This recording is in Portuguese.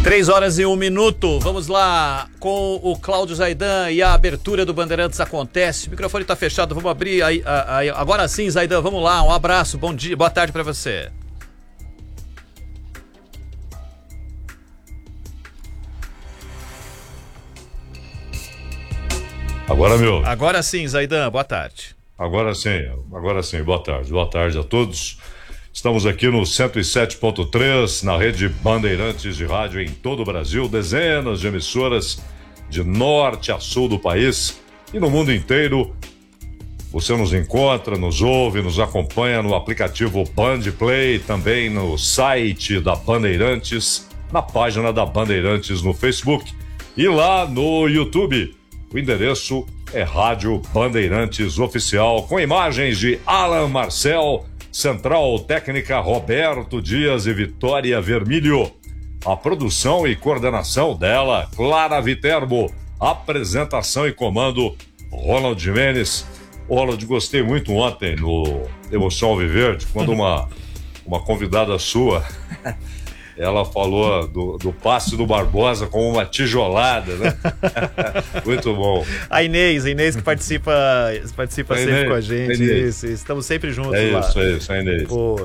3h01. Vamos lá com o Cláudio Zaidan e a abertura do Bandeirantes acontece. O microfone tá fechado, vamos abrir aí. Agora sim, Zaidan, vamos lá. Um abraço, bom dia, boa tarde pra você. Agora, meu. Agora sim, Zaidan, boa tarde. Agora sim, boa tarde a todos. Estamos aqui no 107.3, na rede Bandeirantes de rádio em todo o Brasil, dezenas de emissoras de norte a sul do país e no mundo inteiro. Você nos encontra, nos ouve, nos acompanha no aplicativo Bandplay, também no site da Bandeirantes, na página da Bandeirantes no Facebook e lá no YouTube. O endereço é Rádio Bandeirantes Oficial, com imagens de Alan Marcel, Central Técnica Roberto Dias e Vitória Vermilho. A produção e coordenação dela, Clara Viterbo. Apresentação e comando, Ronald Jimenez. Ronald, gostei muito ontem no Emoção Alviverde, quando uma convidada sua... Ela falou do passe do Barbosa como uma tijolada, né? Muito bom. A Inês que participa sempre com a gente. Isso, estamos sempre juntos lá. É isso, a Inês. Pô.